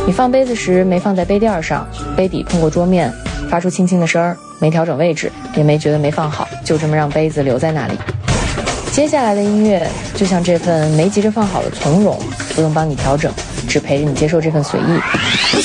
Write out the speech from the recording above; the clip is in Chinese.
你放杯子时没放在杯垫上，杯底碰过桌面，发出轻轻的声儿，没调整位置，也没觉得没放好，就这么让杯子留在那里。接下来的音乐就像这份没急着放好的从容，不用帮你调整，只陪着你接受这份随意。